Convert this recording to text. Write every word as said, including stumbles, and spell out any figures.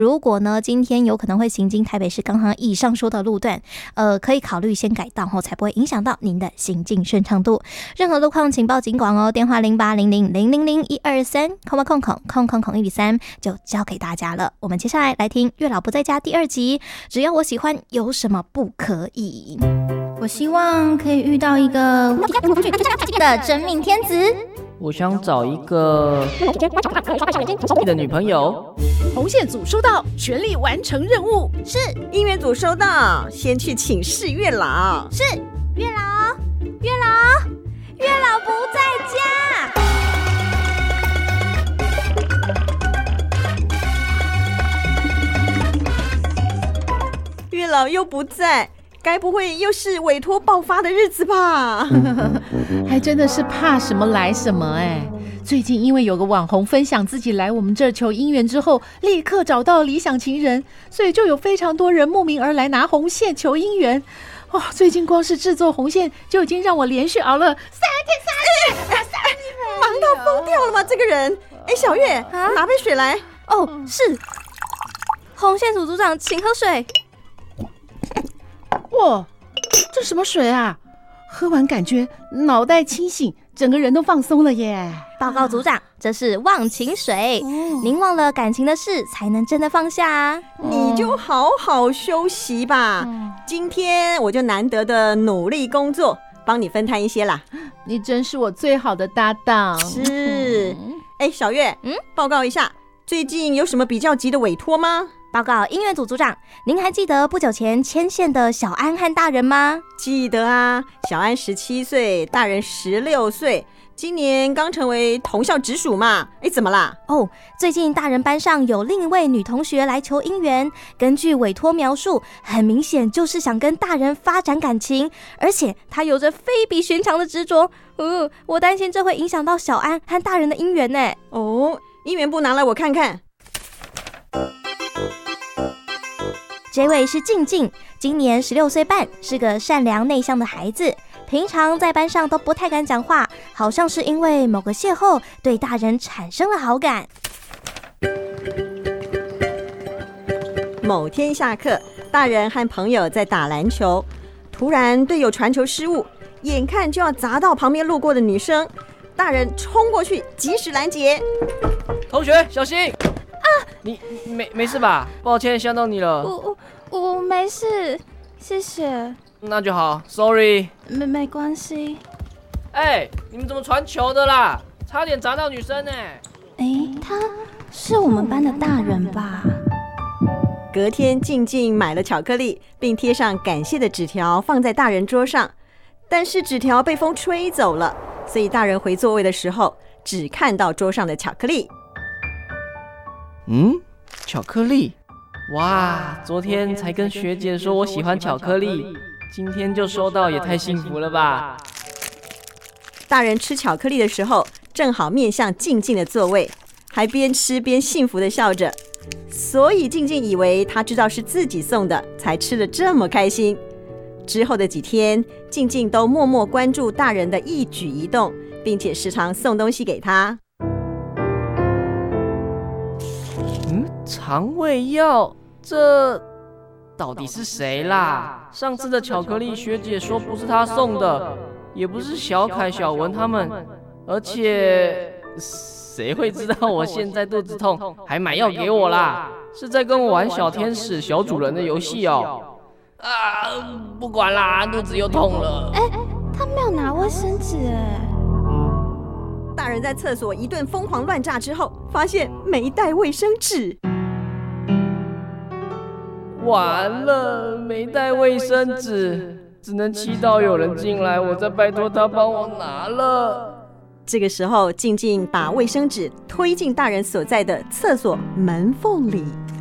如果呢今天有可能会行经台北市刚刚以上说的路段，呃，可以考虑先改道后，才不会影响到您的行进顺畅度。任何路况请报警广哦，电话零八零零零零零一二三，空空空空空空空一比三就交给大家了。我们接下来来听《月老不在家》第二集，只要我喜欢，有什么不可以？ 我希望可以遇到一个的真命天子。 我想找一个的女朋友。 红线组收到，全力完成任务。 是。音乐组收到，先去请示月老。 是。月老，月老，月老不在家。月老又不在，该不会又是委托爆发的日子吧？ 还真的是怕什么来什么哎！最近因为有个网红分享自己来我们这儿求姻缘之后，立刻找到理想情人，所以就有非常多人慕名而来拿红线求姻缘。哦，最近光是制作红线就已经让我连续熬了三天三夜，三天忙到疯掉了吗？这个人，哎，小月，啊、拿杯水来。 哦，是。红线组组长，请喝水。 哇，这什么水啊？喝完感觉脑袋清醒，整个人都放松了耶。 报告组长，这是忘情水，哦、您忘了感情的事，才能真的放下啊。 你就好好休息吧，嗯、今天我就难得的努力工作，帮你分摊一些啦。 你真是我最好的搭档。 是。哎、嗯，小月，嗯，报告一下，最近有什么比较急的委托吗？ 报告音乐组组长，您还记得不久前牵线的小安和大人吗？ 记得啊，小安十七岁，大人十六岁，今年刚成为同校直属嘛。哎，怎么啦？ 哦，最近大人班上有另一位女同学来求姻缘，根据委托描述，很明显就是想跟大人发展感情，而且她有着非比寻常的执着。呃，我担心这会影响到小安和大人的姻缘呢。 哦，姻缘簿拿来我看看。 这位是静静，今年十六岁半，是个善良内向的孩子，平常在班上都不太敢讲话，好像是因为某个邂逅对大人产生了好感。 某天下课，大人和朋友在打篮球，突然队友传球失误，眼看就要砸到旁边路过的女生，大人冲过去及时拦截。 同学小心！啊，你没没事吧？抱歉吓到你了。 我我我没事，谢谢。 那就好 ，sorry。 没没关系。 哎、欸，你们怎么传球的啦？差点砸到女生呢、欸。 哎、欸，他是我们班的大人吧？ 隔天，静静买了巧克力，并贴上感谢的纸条，放在大人桌上。但是纸条被风吹走了，所以大人回座位的时候，只看到桌上的巧克力。 嗯，巧克力，哇！昨天才跟学姐说我喜欢巧克力，今天就收到，也太幸福了吧！ 大人吃巧克力的时候，正好面向静静的座位，还边吃边幸福的笑着，所以静静以为他知道是自己送的，才吃得这么开心。之后的几天，静静都默默关注大人的一举一动，并且时常送东西给他。 嗯，肠胃药，这到底是谁啦？上次的巧克力学姐说不是她送的，也不是小凯、小文他们，而且谁会知道我现在肚子痛还买药给我啦？是在跟我玩小天使小主人的游戏哦。啊，不管啦，肚子又痛了。 哎、欸，他没有拿卫生纸哎。 大人在厕所一顿疯狂乱炸之后，发现没带卫生纸。 完了，没带卫生纸，只能祈祷有人进来，我再拜托他帮我拿了。 这个时候，静静把卫生纸推进大人所在的厕所门缝里。